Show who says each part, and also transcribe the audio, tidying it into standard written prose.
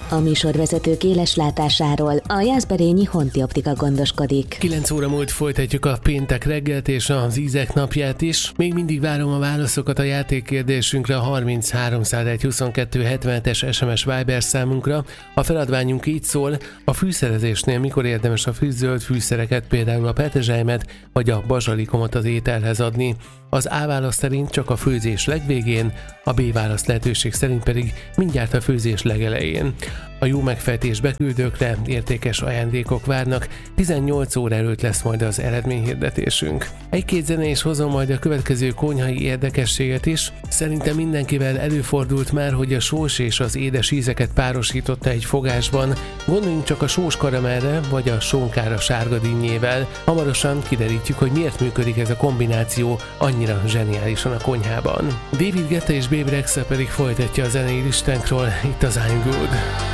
Speaker 1: A műsorvezetők éles látásáról a Jászberényi Honti Optika gondoskodik.
Speaker 2: 9 óra múlt folytatjuk a péntek reggelt és az ízek napját is. Még mindig várom a válaszokat a játékkérdésünkre a 33 101 22 77-es SMS Viber számunkra. A feladványunk így szól: a fűszerezésnél mikor érdemes a zöld fűszereket, például a petrezselymet vagy a bazsalikomot az ételhez adni? Az A válasz szerint csak a főzés legvégén, a B válasz lehetőség szerint pedig mindjárt a főzés legelején. A jó megfejtés beküldőkre értékes ajándékok várnak, 18 óra előtt lesz majd az eredményhirdetésünk. Egy-két zene is hozom majd a következő konyhai érdekességet is. Szerintem mindenkivel előfordult már, hogy a sós és az édes ízeket párosította egy fogásban. Gondoljunk csak a sós karamellre vagy a sonkára sárga dinnyével. Hamarosan kiderítjük, hogy miért működik ez a kombináció annyira zseniálisan a konyhában. David Guetta és Baby Rexha pedig folytatja a zenei listánkról itt az I'm Good.